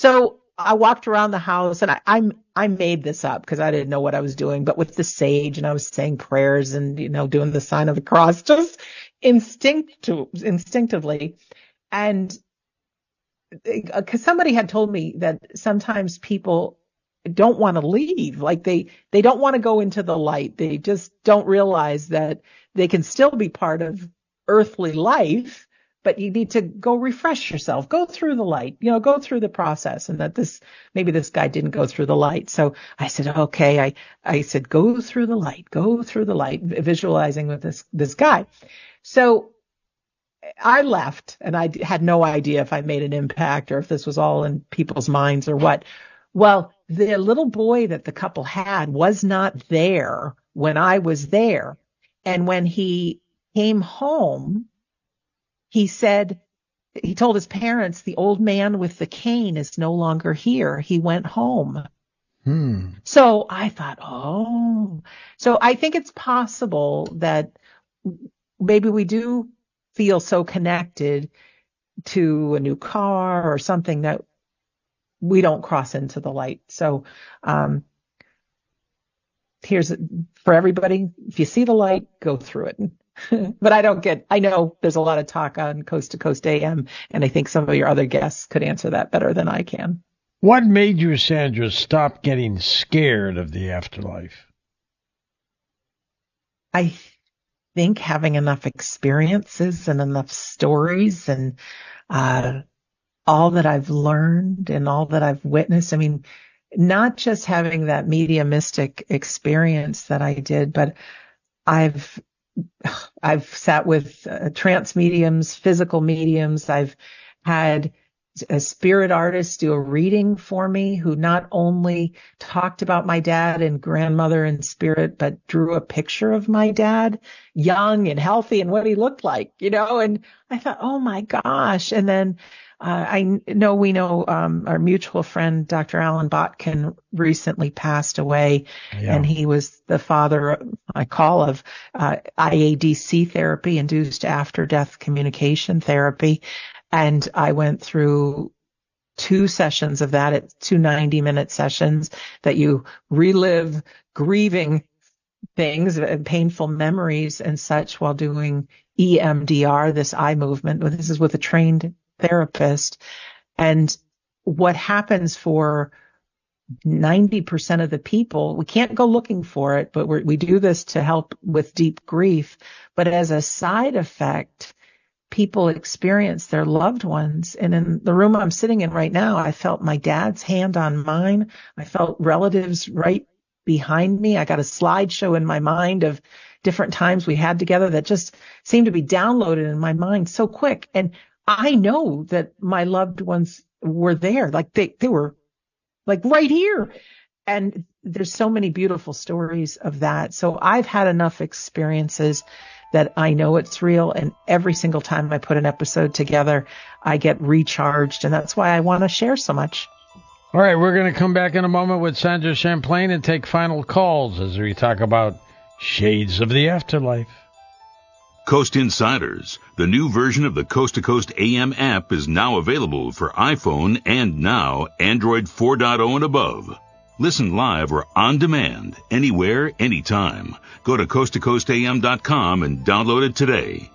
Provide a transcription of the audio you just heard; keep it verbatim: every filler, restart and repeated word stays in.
So I walked around the house and I, I'm, I made this up because I didn't know what I was doing, but with the sage and I was saying prayers and, you know, doing the sign of the cross, just instinct instinctively. And because somebody had told me that sometimes people don't want to leave, like they, they don't want to go into the light. They just don't realize that they can still be part of earthly life, but you need to go refresh yourself, go through the light, you know, go through the process. And that this, maybe this guy didn't go through the light. So I said, okay, I, I said, go through the light, go through the light, visualizing with this, this guy. So I left and I had no idea if I made an impact or if this was all in people's minds or what. Well, the little boy that the couple had was not there when I was there. And when he came home, he said, he told his parents, the old man with the cane is no longer here. He went home. Hmm. So I thought, oh, so I think it's possible that maybe we do feel so connected to a new car or something that we don't cross into the light. So, um, here's for everybody. If you see the light, go through it. But I don't get, I know there's a lot of talk on Coast to Coast A M, and I think some of your other guests could answer that better than I can. What made you, Sandra, stop getting scared of the afterlife? I think having enough experiences and enough stories and uh all that I've learned and all that I've witnessed. I mean, not just having that mediumistic experience that I did, but I've I've sat with uh, trance mediums, physical mediums. I've had a spirit artist do a reading for me who not only talked about my dad and grandmother in spirit, but drew a picture of my dad, young and healthy and what he looked like, you know, and I thought, oh my gosh. And then uh, I know we know um, our mutual friend, Doctor Alan Botkin, recently passed away, yeah. And he was the father, I call, of uh, I A D C therapy, induced after-death communication therapy. And I went through two sessions of that. It's two ninety-minute sessions that you relive grieving things and painful memories and such while doing E M D R, this eye movement. This is with a trained therapist. And what happens for ninety percent of the people, we can't go looking for it, but we're, we do this to help with deep grief. But as a side effect, people experience their loved ones. And in the room I'm sitting in right now, I felt my dad's hand on mine. I felt relatives right behind me. I got a slideshow in my mind of different times we had together that just seemed to be downloaded in my mind so quick. And I know that my loved ones were there. Like they, they were like right here. And there's so many beautiful stories of that. So I've had enough experiences that I know it's real. And every single time I put an episode together, I get recharged. And that's why I want to share so much. All right. We're going to come back in a moment with Sandra Champlain and take final calls as we talk about shades of the afterlife. Coast Insiders, the new version of the Coast to Coast A M app, is now available for iPhone and now Android four point oh and above. Listen live or on demand, anywhere, anytime. Go to coast to coast a m dot com and download it today.